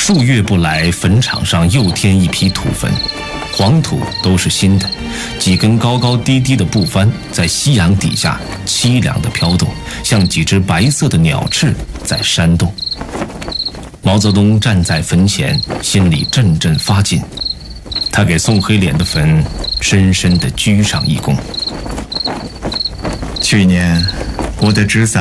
数月不来，坟场上又添一批土坟，黄土都是新的，几根高高低低的布幡在夕阳底下凄凉地飘动，像几只白色的鸟翅在扇动。毛泽东站在坟前，心里阵阵发紧，他给宋黑脸的坟深深地鞠上一躬。 去年我的侄子